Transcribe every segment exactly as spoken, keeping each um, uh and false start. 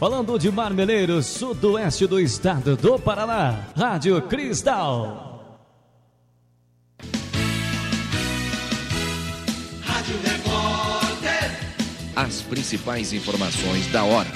Falando de Marmeleiro, sudoeste do estado do Paraná. Rádio Cristal. Rádio Repórter. As principais informações da hora.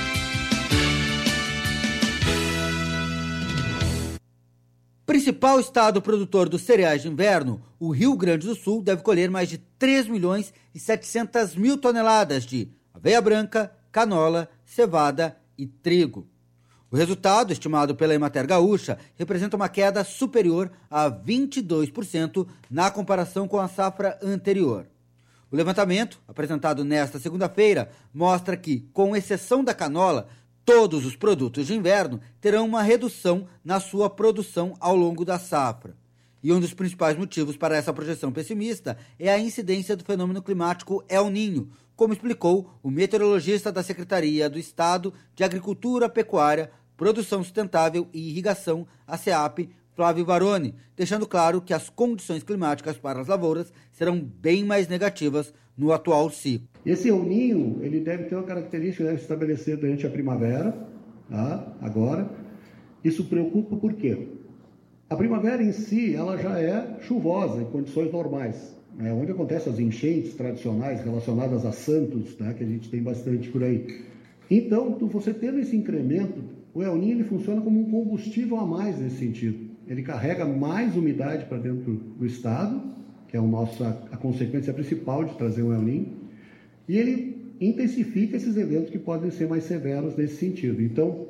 Principal estado produtor dos cereais de inverno, o Rio Grande do Sul deve colher mais de três milhões e setecentas mil toneladas de aveia branca, canola, cevada e trigo. O resultado, estimado pela Emater Gaúcha, representa uma queda superior a vinte e dois por cento na comparação com a safra anterior. O levantamento, apresentado nesta segunda-feira, mostra que, com exceção da canola, todos os produtos de inverno terão uma redução na sua produção ao longo da safra. E um dos principais motivos para essa projeção pessimista é a incidência do fenômeno climático El Niño, como explicou o meteorologista da Secretaria do Estado de Agricultura, Pecuária, Produção Sustentável e Irrigação, a SEAP, Flávio Varone, deixando claro que as condições climáticas para as lavouras serão bem mais negativas no atual ciclo. Esse El Niño, ele deve ter uma característica, deve se estabelecer durante a primavera, tá? Agora. Isso preocupa por quê? A primavera em si, ela já é chuvosa em condições normais, né? Onde acontecem as enchentes tradicionais relacionadas a santos, né? Que a gente tem bastante por aí. Então, você tendo esse incremento, o El Niño ele funciona como um combustível a mais nesse sentido. Ele carrega mais umidade para dentro do estado, que é o nosso, a, a consequência principal de trazer um El Niño, e ele intensifica esses eventos que podem ser mais severos nesse sentido. Então,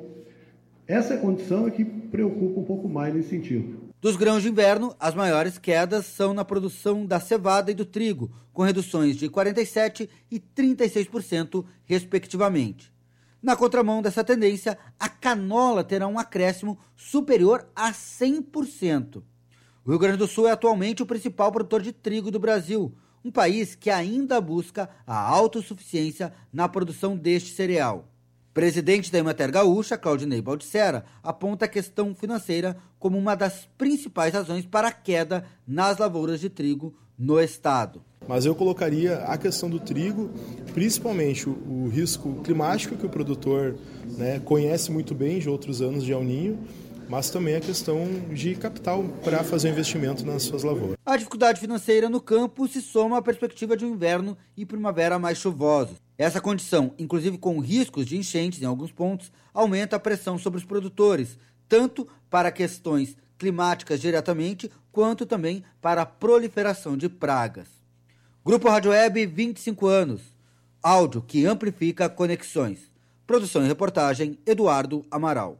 essa condição é que preocupa um pouco mais nesse sentido. Dos grãos de inverno, as maiores quedas são na produção da cevada e do trigo, com reduções de quarenta e sete por cento e trinta e seis por cento, respectivamente. Na contramão dessa tendência, a canola terá um acréscimo superior a cem por cento. O Rio Grande do Sul é atualmente o principal produtor de trigo do Brasil, um país que ainda busca a autossuficiência na produção deste cereal. Presidente da Emater Gaúcha, Claudinei Baldissera, aponta a questão financeira como uma das principais razões para a queda nas lavouras de trigo no estado. Mas eu colocaria a questão do trigo, principalmente o, o risco climático que o produtor, né, conhece muito bem de outros anos de El Niño, mas também a questão de capital para fazer investimento nas suas lavouras. A dificuldade financeira no campo se soma à perspectiva de um inverno e primavera mais chuvosos. Essa condição, inclusive com riscos de enchentes em alguns pontos, aumenta a pressão sobre os produtores, tanto para questões climáticas diretamente, quanto também para a proliferação de pragas. Grupo Rádio Web, vinte e cinco anos. Áudio que amplifica conexões. Produção e reportagem, Eduardo Amaral.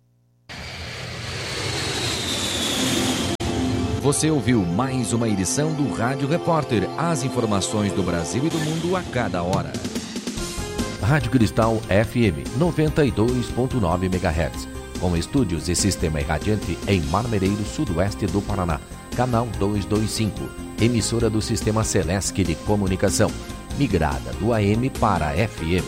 Você ouviu mais uma edição do Rádio Repórter. As informações do Brasil e do mundo a cada hora. Rádio Cristal F M noventa e dois ponto nove megahertz. Com estúdios e sistema irradiante em Marmeleiro, sudoeste do Paraná. Canal duzentos e vinte e cinco. Emissora do Sistema Celesc de Comunicação. Migrada do A M para F M.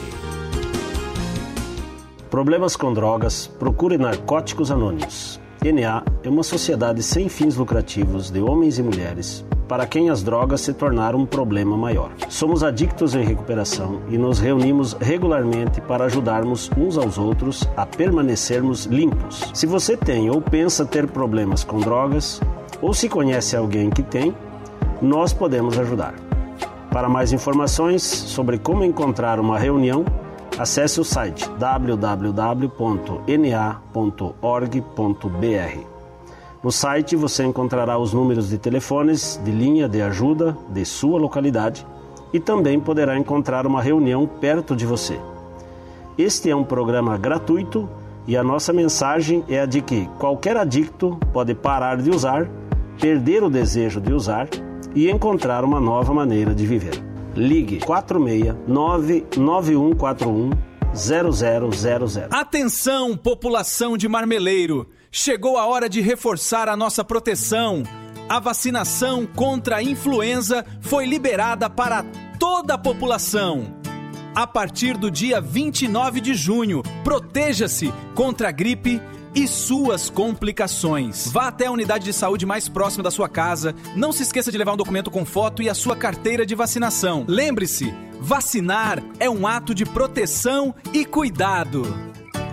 Problemas com drogas? Procure Narcóticos Anônimos. N A é uma sociedade sem fins lucrativos de homens e mulheres para quem as drogas se tornaram um problema maior. Somos adictos em recuperação e nos reunimos regularmente para ajudarmos uns aos outros a permanecermos limpos. Se você tem ou pensa ter problemas com drogas, ou se conhece alguém que tem, nós podemos ajudar. Para mais informações sobre como encontrar uma reunião, acesse o site w w w ponto n a ponto org ponto b r. No site você encontrará os números de telefones de linha de ajuda de sua localidade e também poderá encontrar uma reunião perto de você. Este é um programa gratuito e a nossa mensagem é a de que qualquer adicto pode parar de usar, perder o desejo de usar e encontrar uma nova maneira de viver. Ligue quatro seis nove nove um quatro um zero zero zero zero. Atenção, população de Marmeleiro! Chegou a hora de reforçar a nossa proteção. A vacinação contra a influenza foi liberada para toda a população. A partir do dia vinte e nove de junho, proteja-se contra a gripe e suas complicações. Vá até a unidade de saúde mais próxima da sua casa. Não se esqueça de levar um documento com foto e a sua carteira de vacinação. Lembre-se, vacinar é um ato de proteção e cuidado.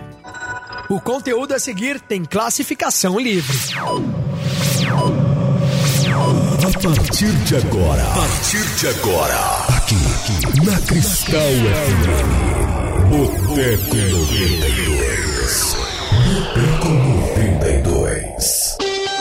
O conteúdo a seguir tem classificação livre. A partir de agora, a partir de agora, aqui, aqui na Cristal F M, Boteco noventa e dois. Boteco noventa e dois.